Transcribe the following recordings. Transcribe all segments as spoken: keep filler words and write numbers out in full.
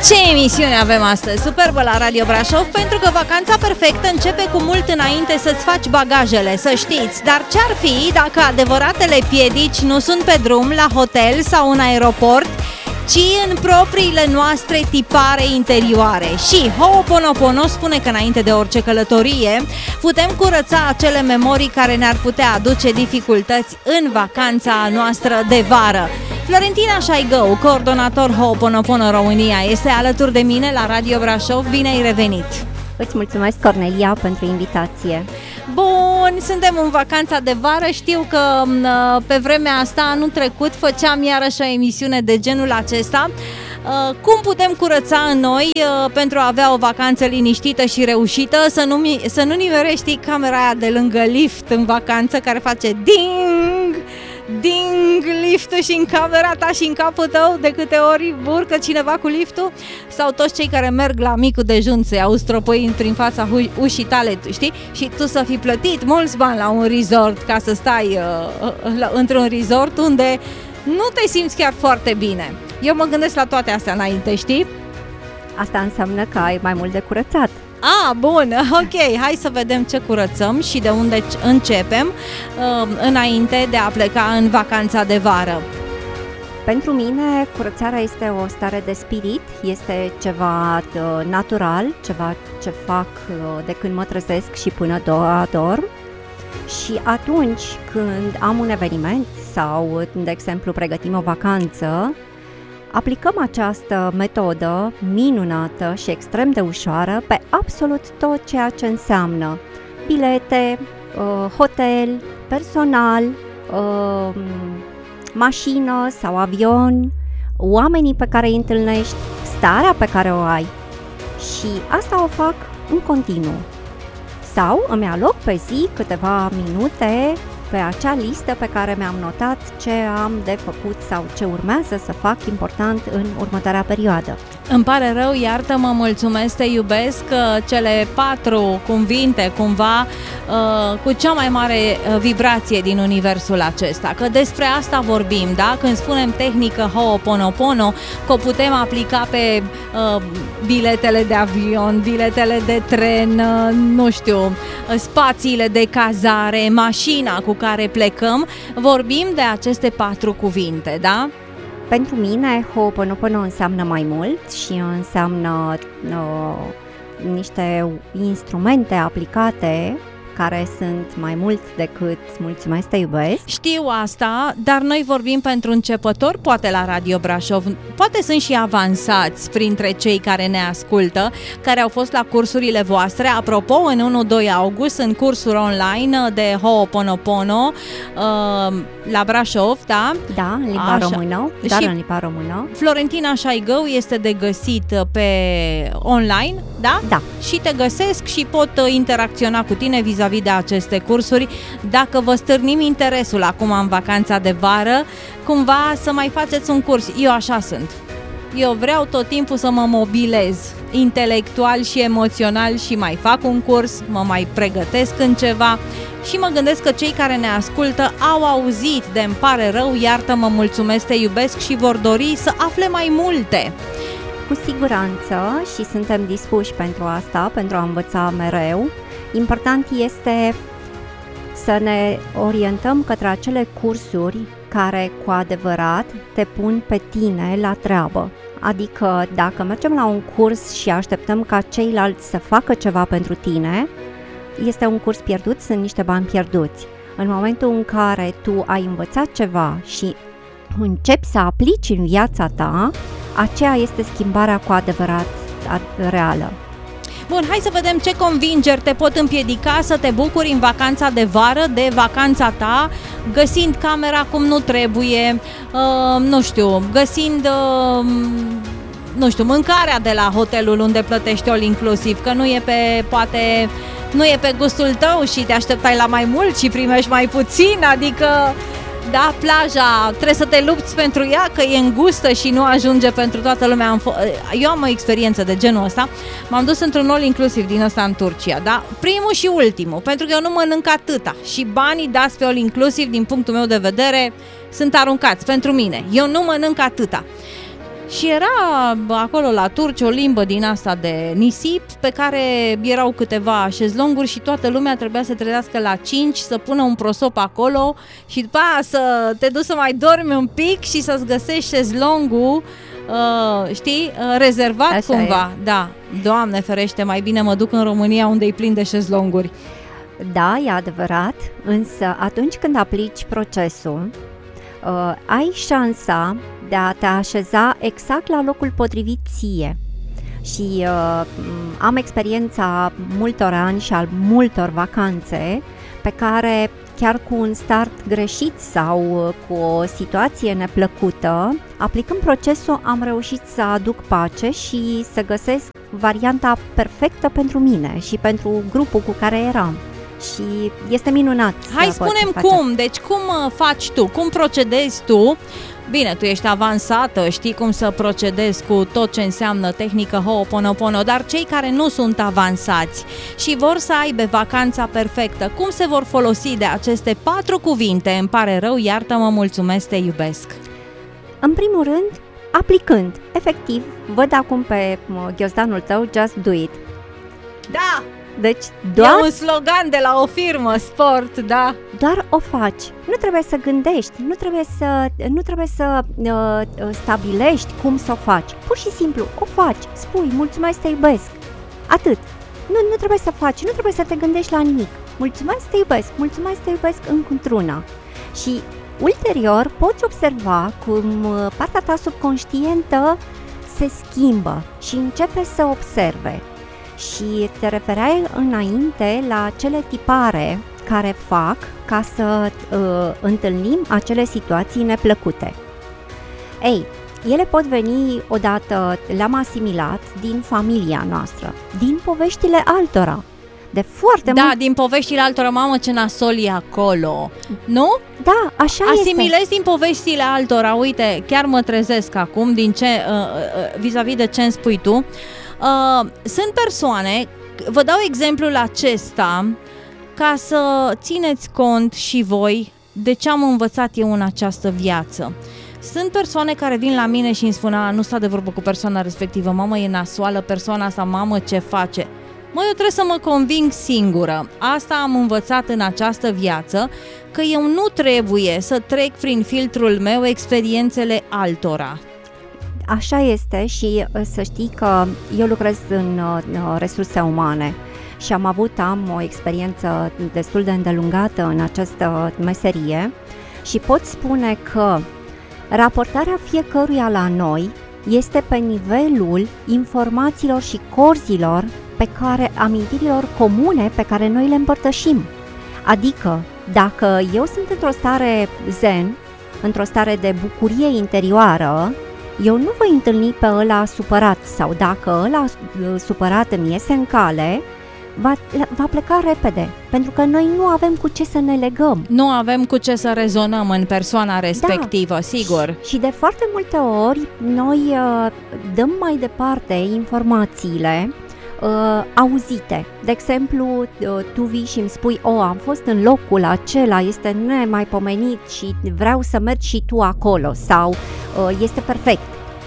Ce emisiune avem astăzi, superbă la Radio Brașov, pentru că vacanța perfectă începe cu mult înainte să-ți faci bagajele, să știți. Dar ce-ar fi dacă adevăratele piedici nu sunt pe drum, la hotel sau în aeroport, ci în propriile noastre tipare interioare? Și Ho'oponopono spune că înainte de orice călătorie putem curăța acele memorii care ne-ar putea aduce dificultăți în vacanța noastră de vară. Florentina Șaigău, coordonator Ho'oponopono România, este alături de mine la Radio Brașov. Bine ai revenit! Îți mulțumesc, Cornelia, pentru invitație. Bun, suntem în vacanța de vară. Știu că pe vremea asta, anul trecut, făceam iarăși o emisiune de genul acesta. Cum putem curăța în noi pentru a avea o vacanță liniștită și reușită, să nu, să nu nimerești camera aia de lângă lift în vacanță care face ding, ding liftul și în camera ta și în capul tău de câte ori urcă cineva cu liftul, sau toți cei care merg la micul dejun să iau stropăind prin fața ușii tale, știi? Și tu să fi plătit mulți bani la un resort ca să stai uh, la, într-un resort unde nu te simți chiar foarte bine. Eu mă gândesc la toate astea înainte, știi? Asta înseamnă că ai mai mult de curățat. Ah, bun, ok, hai să vedem ce curățăm și de unde începem uh, înainte de a pleca în vacanța de vară. Pentru mine, curățarea este o stare de spirit, este ceva uh, natural, ceva ce fac uh, de când mă trezesc și până do- dorm. Și atunci când am un eveniment sau, de exemplu, pregătim o vacanță, aplicăm această metodă minunată și extrem de ușoară pe absolut tot ceea ce înseamnă bilete, hotel, personal, mașină sau avion, oamenii pe care îi întâlnești, starea pe care o ai. Și asta o fac în continuu. Sau îmi aloc pe zi câteva minute pe acea listă pe care mi-am notat ce am de făcut sau ce urmează să fac important în următoarea perioadă. Îmi pare rău, iartă-mă, mulțumesc, te iubesc, cele patru cuvinte cumva cu cea mai mare vibrație din universul acesta, că despre asta vorbim, da? Când spunem tehnică Ho'oponopono, că o putem aplica pe uh, biletele de avion, biletele de tren, uh, nu știu, spațiile de cazare, mașina cu care plecăm, vorbim de aceste patru cuvinte, da? Pentru mine, Ho'oponopono înseamnă mai mult și înseamnă uh, niște instrumente aplicate care sunt mai mult decât mulțumesc, te iubesc. Știu asta, dar noi vorbim pentru începători, poate la Radio Brașov, poate sunt și avansați printre cei care ne ascultă, care au fost la cursurile voastre. Apropo, în unu doi august, în cursuri online de Ho'oponopono uh, la Brașov, da? Da, în limba Așa. română, dar și în limba română. Florentina Șaigău este de găsit pe online, da? Da. Și te găsesc și pot interacționa cu tine vis-a-vis de aceste cursuri. Dacă vă stârnim interesul acum în vacanța de vară, cumva să mai faceți un curs. Eu așa sunt. Eu vreau tot timpul să mă mobilez intelectual și emoțional și mai fac un curs, mă mai pregătesc în ceva și mă gândesc că cei care ne ascultă au auzit de îmi pare rău, iartă-mă, mulțumesc, te iubesc și vor dori să afle mai multe. Cu siguranță, și suntem dispuși pentru asta, pentru a învăța mereu. Important este să ne orientăm către acele cursuri care cu adevărat te pun pe tine la treabă. Adică dacă mergem la un curs și așteptăm ca ceilalți să facă ceva pentru tine, este un curs pierdut, sunt niște bani pierduți. În momentul în care tu ai învățat ceva și începi să aplici în viața ta, aceea este schimbarea cu adevărat reală. Bun, hai să vedem ce convingeri te pot împiedica să te bucuri în vacanța de vară de vacanța ta, găsind camera cum nu trebuie, uh, nu știu, găsind, uh, nu știu, mâncarea de la hotelul unde plătești all inclusiv, că nu e pe, poate, nu e pe gustul tău și te așteptai la mai mult și primești mai puțin, adică... Da, plaja, trebuie să te lupți pentru ea, că e îngustă și nu ajunge pentru toată lumea. Am f- Eu am o experiență de genul ăsta. M-am dus într-un all inclusiv din ăsta în Turcia, da? Primul și ultimul, pentru că eu nu mănânc atâta și banii dați pe all inclusiv, din punctul meu de vedere, sunt aruncați pentru mine. Eu nu mănânc atâta. și era acolo la turci o limbă din asta de nisip pe care erau câteva șezlonguri și toată lumea trebuia să trezească la cinci, să pună un prosop acolo și după aia să te duci să mai dormi un pic și să-ți găsești șezlongul, uh, știi, uh, rezervat. Așa cumva. E. Da, Doamne ferește, mai bine mă duc în România unde e plin de șezlonguri. Da, e adevărat, însă atunci când aplici procesul, uh, ai șansa de a te așeza exact la locul potrivit ție. Și uh, am experiența multor ani și al multor vacanțe pe care chiar cu un start greșit sau cu o situație neplăcută, aplicând procesul am reușit să aduc pace și să găsesc varianta perfectă pentru mine și pentru grupul cu care eram. Și este minunat. Hai, spune-mi cum, deci cum faci tu, cum procedezi tu? Bine, tu ești avansată, știi cum să procedezi cu tot ce înseamnă tehnică Ho'oponopono, dar cei care nu sunt avansați și vor să aibă vacanța perfectă, cum se vor folosi de aceste patru cuvinte? Îmi pare rău, iartă-mă, mulțumesc, te iubesc. În primul rând, aplicând, efectiv, văd acum pe ghiozdanul tău, just do it. Da! Deci doar... E un slogan de la o firmă, sport, da. Doar o faci. Nu trebuie să gândești, nu trebuie să, nu trebuie să uh, stabilești cum să o faci. Pur și simplu o faci, spui, mulțumesc, te iubesc. Atât. Nu, nu trebuie să faci, nu trebuie să te gândești la nimic. Mulțumesc, te iubesc, mulțumesc, te iubesc într-una. Și ulterior poți observa cum partea ta subconștientă se schimbă și începe să observe. Și te refereai înainte la cele tipare care fac ca să uh, întâlnim acele situații neplăcute. Ei, ele pot veni odată, le-am asimilat, din familia noastră, din poveștile altora. De foarte da, mult... din poveștile altora, mamă, ce nasol e acolo, nu? Da, așa Asimilezi este. din poveștile altora, uite, chiar mă trezesc acum din ce, uh, uh, vis-a-vis de ce îmi spui tu. Uh, sunt persoane, vă dau exemplul acesta ca să țineți cont și voi de ce am învățat eu în această viață. Sunt persoane care vin la mine și îmi spun, nu sta de vorbă cu persoana respectivă, mamă, e nasoală persoana asta, mamă, ce face? Mă, eu trebuie să mă conving singură. Asta am învățat în această viață, că eu nu trebuie să trec prin filtrul meu experiențele altora. Așa este și să știi că eu lucrez în resurse umane și am avut, am o experiență destul de îndelungată în această meserie și pot spune că raportarea fiecăruia la noi este pe nivelul informațiilor și corzilor pe care, amintirilor comune pe care noi le împărtășim. Adică, dacă eu sunt într-o stare zen, într-o stare de bucurie interioară, eu nu voi întâlni pe ăla supărat sau dacă ăla supărat îmi iese în cale, va, va pleca repede, pentru că noi nu avem cu ce să ne legăm. Nu avem cu ce să rezonăm în persoana respectivă, da. Sigur. Și, și de foarte multe ori noi uh, dăm mai departe informațiile uh, auzite. De exemplu, uh, tu vii și îmi spui, o, am fost în locul acela, este nemaipomenit și vreau să mergi și tu acolo sau uh, este perfect.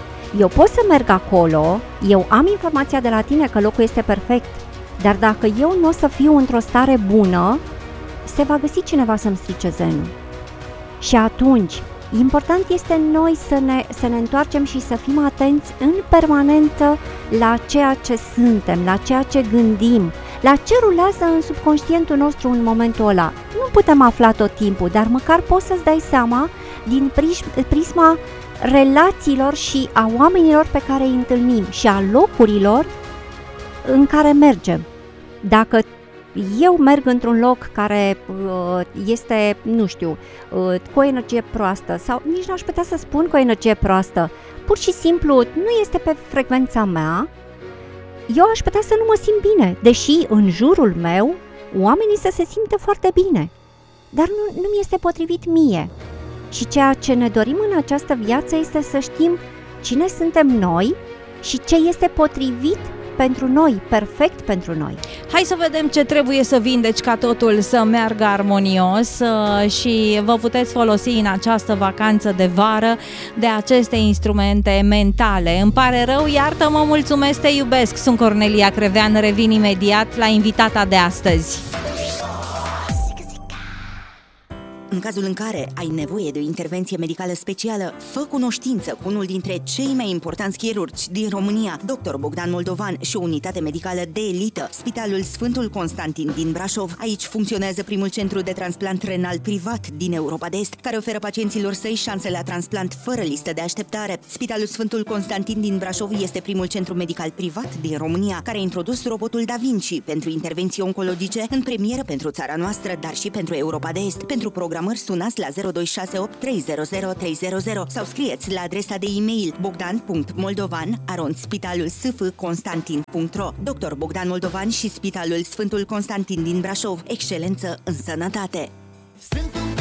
Eu pot să merg acolo, eu am informația de la tine că locul este perfect, dar dacă eu nu o să fiu într-o stare bună, se va găsi cineva să-mi strice zenul. Și atunci, important este noi să ne, să ne întoarcem și să fim atenți în permanență la ceea ce suntem, la ceea ce gândim, la ce rulează în subconștientul nostru în momentul ăla. Nu putem afla tot timpul, dar măcar poți să-ți dai seama din prisma relațiilor și a oamenilor pe care îi întâlnim și a locurilor în care mergem. Dacă eu merg într-un loc care uh, este, nu știu, uh, cu o energie proastă sau nici n-aș putea să spun cu o energie proastă, pur și simplu nu este pe frecvența mea, eu aș putea să nu mă simt bine, deși în jurul meu oamenii să se simtă foarte bine, dar nu, nu mi este potrivit mie. Și ceea ce ne dorim în această viață este să știm cine suntem noi și ce este potrivit pentru noi, perfect pentru noi. Hai să vedem ce trebuie să vindeci ca totul să meargă armonios uh, și vă puteți folosi în această vacanță de vară de aceste instrumente mentale. Îmi pare rău, iartă-mă, mulțumesc, te iubesc. Sunt Cornelia Crevean, revin imediat la invitata de astăzi. În cazul în care ai nevoie de o intervenție medicală specială, fă cunoștință cu unul dintre cei mai importanți chirurgi din România, doctor Bogdan Moldovan și o unitate medicală de elită, Spitalul Sfântul Constantin din Brașov. Aici funcționează primul centru de transplant renal privat din Europa de Est, care oferă pacienților săi șanse la transplant fără listă de așteptare. Spitalul Sfântul Constantin din Brașov este primul centru medical privat din România, care a introdus robotul Da Vinci pentru intervenții oncologice în premieră pentru țara noastră, dar și pentru Europa de Est. Pentru program sunați la zero doi șase opt trei zero zero trei zero zero sau scrieți la adresa de e-mail bogdan punct moldovan arond spitalul s f constantin punct ro. doctor Bogdan Moldovan și Spitalul Sfântul Constantin din Brașov. Excelență în sănătate!